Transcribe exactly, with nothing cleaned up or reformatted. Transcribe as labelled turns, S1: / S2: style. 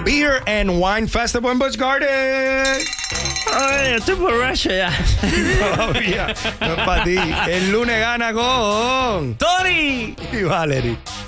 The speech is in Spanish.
S1: Beer and Wine Festival en Busch Gardens.
S2: Ay, estoy borracho ya.
S1: Todavía no es para ti. El lunes gana con
S2: Tony
S1: y Valerie.